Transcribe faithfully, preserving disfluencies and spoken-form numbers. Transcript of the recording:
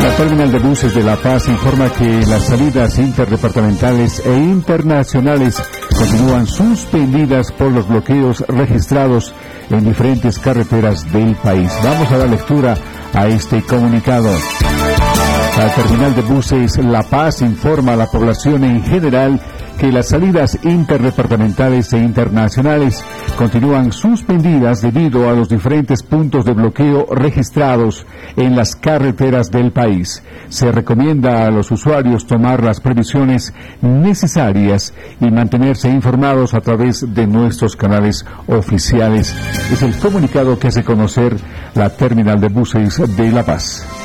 La terminal de buses de La Paz informa que las salidas interdepartamentales e internacionales continúan suspendidas por los bloqueos registrados en diferentes carreteras del país. Vamos a dar lectura a este comunicado. La terminal de buses La Paz informa a la población en general que las salidas interdepartamentales e internacionales continúan suspendidas debido a los diferentes puntos de bloqueo registrados en las carreteras del país. Se recomienda a los usuarios tomar las previsiones necesarias y mantenerse informados a través de nuestros canales oficiales. Es el comunicado que hace conocer la terminal de buses de La Paz.